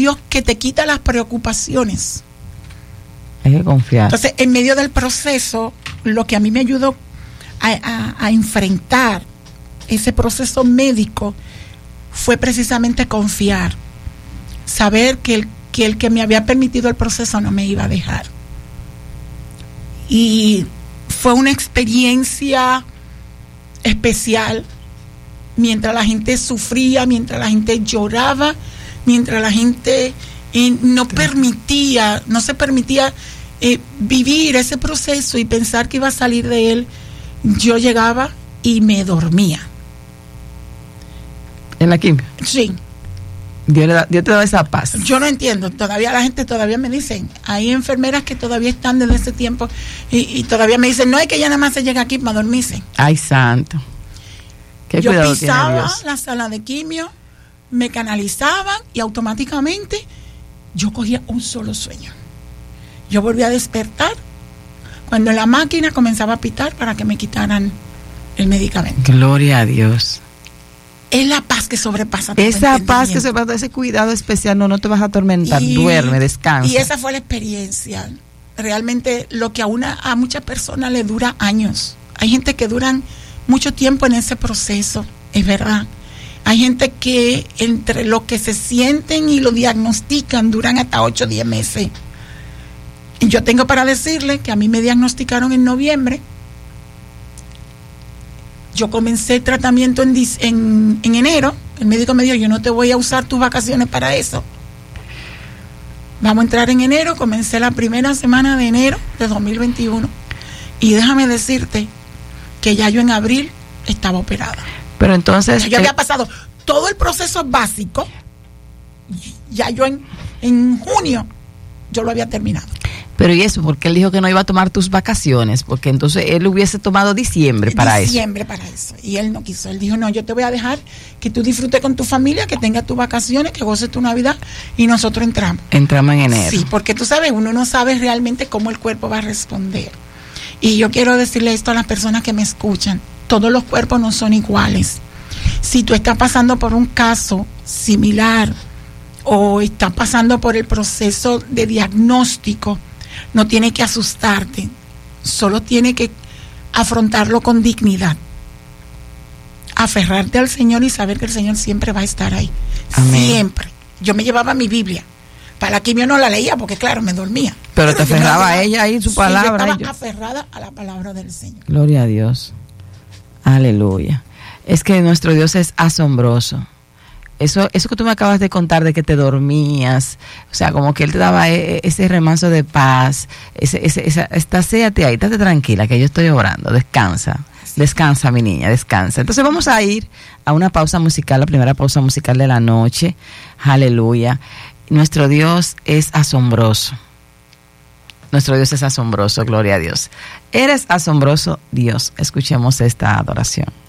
Dios que te quita las preocupaciones. Hay que confiar. Entonces, en medio del proceso, lo que a mí me ayudó a enfrentar ese proceso médico fue precisamente confiar, saber que el que me había permitido el proceso no me iba a dejar. Y fue una experiencia especial, mientras la gente sufría, mientras la gente lloraba, mientras la gente no se permitía vivir ese proceso y pensar que iba a salir de él. Yo llegaba y me dormía. ¿En la quimio? Sí. Dios te da esa paz. Yo no entiendo, todavía la gente todavía me dicen, hay enfermeras que todavía están desde ese tiempo y todavía me dicen, no, es que ya nada más se llega aquí para dormirse. Ay, santo. Qué yo cuidado pisaba tiene Dios. la sala de quimio, me canalizaban y automáticamente yo cogía un solo sueño. Yo volvía a despertar cuando la máquina comenzaba a pitar para que me quitaran el medicamento. Gloria a Dios. Es la paz que sobrepasa todo esa paz que sobrepasa, ese cuidado especial, no te vas a atormentar, duerme, descansa. Y esa fue la experiencia. Realmente lo que a muchas personas le dura años. Hay gente que duran mucho tiempo en ese proceso, es verdad. Hay gente que entre lo que se sienten y lo diagnostican duran hasta 8 o 10 meses. Y yo tengo para decirle que a mí me diagnosticaron en noviembre. Yo comencé el tratamiento en enero. El médico me dijo, yo no te voy a usar tus vacaciones para eso. Vamos a entrar en enero. Comencé la primera semana de enero de 2021. Y déjame decirte que ya yo en abril estaba operada. Pero entonces... yo había pasado todo el proceso básico. Ya yo en junio yo lo había terminado. Pero ¿y eso? Porque él dijo que no iba a tomar tus vacaciones, porque entonces él hubiese tomado diciembre para eso. Y él no quiso. Él dijo, no, yo te voy a dejar que tú disfrutes con tu familia, que tengas tus vacaciones, que goces tu Navidad, y nosotros entramos. Entramos en enero. Sí, porque tú sabes, uno no sabe realmente cómo el cuerpo va a responder. Y yo quiero decirle esto a las personas que me escuchan. Todos los cuerpos no son iguales. Si tú estás pasando por un caso similar o estás pasando por el proceso de diagnóstico, no tiene que asustarte, solo tiene que afrontarlo con dignidad, aferrarte al Señor y saber que el Señor siempre va a estar ahí. Amén. Siempre. Yo me llevaba mi Biblia. Para la quimio no la leía porque claro, me dormía. Pero te aferraba a ella y su palabra. Yo estaba aferrada a la palabra del Señor. Gloria a Dios. Aleluya. Es que nuestro Dios es asombroso. Eso que tú me acabas de contar de que te dormías, o sea, como que Él te daba ese remanso de paz, estáséate ahí, estate tranquila, que yo estoy orando, descansa mi niña, descansa. Entonces vamos a ir a una pausa musical, la primera pausa musical de la noche. Aleluya. Nuestro Dios es asombroso. Nuestro Dios es asombroso, gloria a Dios. Eres asombroso, Dios. Escuchemos esta adoración.